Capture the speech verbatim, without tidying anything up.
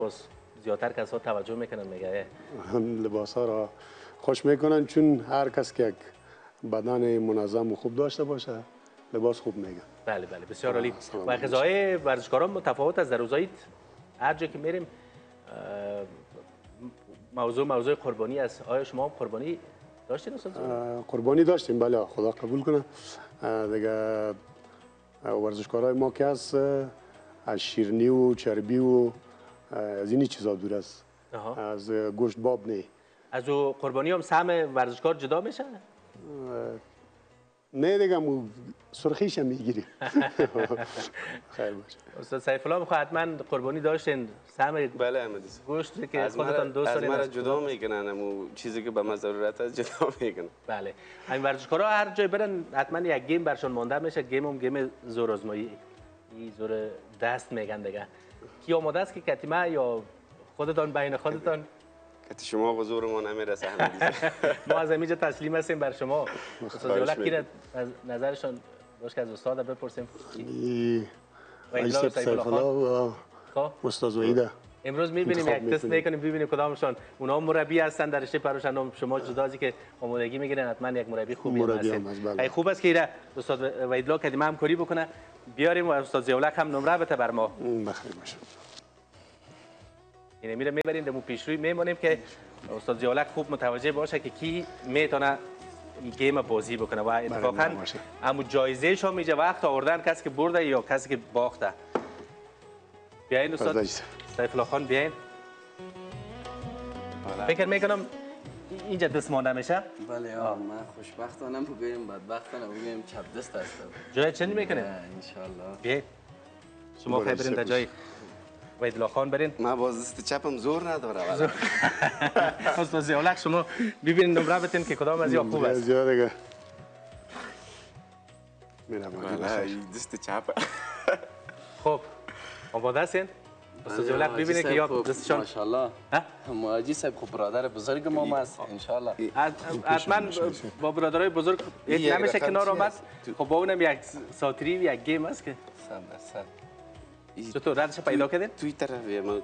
باز زیادتر کسا توجه میکنن میگه لباس ها را خوش میکنن چون هر کس که یک بدن منظم و خوب داشته باشه لباس خوب میگه. بله بله بسیار عالی. و غذای ورزشکاران متفاوت از در روزایی هر جا که میریم موضوع موضوع قربانی است. آیا شما قربانی داشتین استاد؟ قربانی داشتیم بله خدا قبول کنه. دیگه ورزشکارای ما که از از شیرینی و چربی و از این چیزا دور است. از گوشت باب نه. از او قربانی هم سهم ورزشکار جدا میشه؟ نه دیگه مو سرخیش هم میگیریم. خیر باشه. استاد سیف الله میخواد حتما قربانی داشتین سهم بله احمدی گوشت که خودتون دوست دارین از مرا جدا میکنن امو چیزی که به من ضرورت است جدا میکنن. بله همین ورزشکارا هر جای برن حتما یک گیم برشون مونده میشه. گیم هم گیم زور آزمایی این زور دست میگن دیگه. کی آماده است که کتیمه یا خودتان بین خودتان؟ کتی شما حضور ما نمیرسه احمدی. ما از اینجا تسلیم هستیم بر شما. استاد زیولک کی از نظرشان باش که از استاد بپرسیم. وحید سیف الله و استاد وحیده. امروز می‌بینیم یک تست می‌کنیم ببینیم کدامشون اونا مربی هستن در رشته پروشندام. شما جدازی که آمادگی می‌گیرن حتما یک مربی خوبی هستن. ای خوب است که ایره استاد وحید الله کدیم هم کاری بکنه بیاریم و استاد زیولک هم نمره بده بر ما. بخیر باشه. اینه میره میبریم دمو پیشروی میمونیم که استاد زیولک خوب متوجه باشه که کی میتونه این گیم بازی بکنه و اتفاقا همون جایزه شو میجه وقت آوردن کسی که برده یا کسی که باخته. بیاین استاد سیف الله خان بیاین. فکر میکنم اینجا دست مانده میشه. بله من خوشبختانم بگویم بدبختانم بگویم چپ دست هستم. جای چنین میکنیم ان شاء الله. بیاین شما خیلی برین در جای وحید الله خان برین. من باز دست چپم زور نداره ولی استاد زیولک شما ببینید نمره بتین که کدام از یا خوب است. دیگه میرم دست چپ. خب آماده هستین؟ استاد زیولک ببینید که یا دستشان ماشاءالله. مهاجی صاحب خوب برادر بزرگ ما است ان شاء الله. حتما با برادرای بزرگ نمیشه کنار آمد. خب با اونم یک ساتری و یک گیم است که صد درصد. چطور ردش پیدا کردین؟ توی طرف